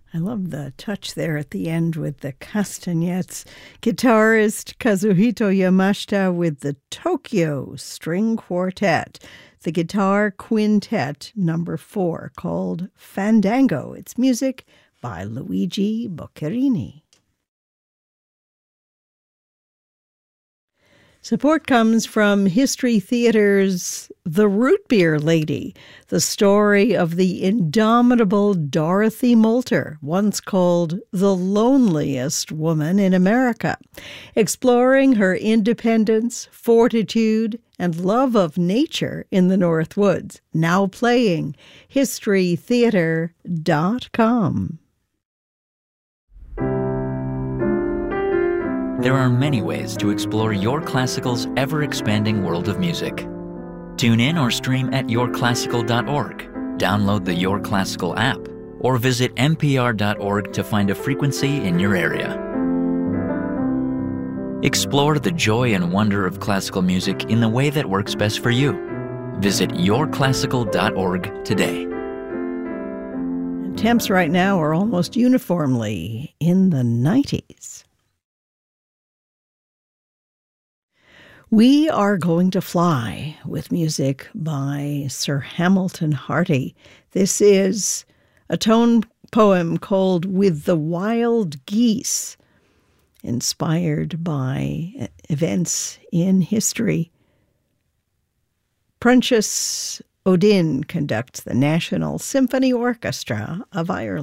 I love the touch there at the end with the castanets. Guitarist Kazuhito Yamashita with the Tokyo String Quartet. The Guitar Quintet number 4 called Fandango. It's music by Luigi Boccherini. Support comes from History Theater's The Root Beer Lady, the story of the indomitable Dorothy Moulter, once called the loneliest woman in America, exploring her independence, fortitude, and love of nature in the North Woods. Now playing historytheater.com. There are many ways to explore Your Classical's ever-expanding world of music. Tune in or stream at yourclassical.org, download the Your Classical app, or visit npr.org to find a frequency in your area. Explore the joy and wonder of classical music in the way that works best for you. Visit yourclassical.org today. Temps right now are almost uniformly in the 90s. We are going to fly with music by Sir Hamilton Harty. This is a tone poem called With the Wild Geese, inspired by events in history. Prentious O'Dinn conducts the National Symphony Orchestra of Ireland.